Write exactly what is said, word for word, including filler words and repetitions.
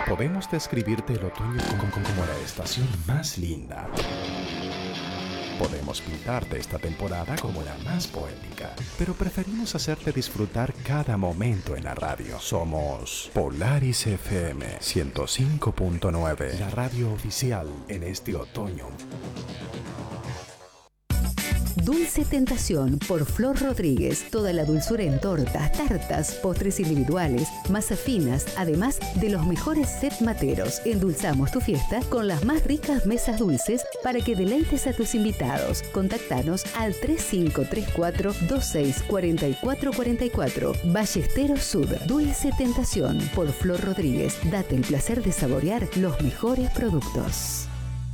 Podemos describirte el otoño como, como, como la estación más linda. Podemos pintarte esta temporada como la más poética, pero preferimos hacerte disfrutar cada momento en la radio. Somos Polaris F M ciento cinco punto nueve, la radio oficial en este otoño. Dulce Tentación por Flor Rodríguez. Toda la dulzura en tortas, tartas, postres individuales, masas finas, además de los mejores set materos. Endulzamos tu fiesta con las más ricas mesas dulces para que deleites a tus invitados. Contactanos al tres cinco tres cuatro, dos seis cuatro cuatro cuatro cuatro. Ballesteros Sud. Dulce Tentación por Flor Rodríguez. Date el placer de saborear los mejores productos.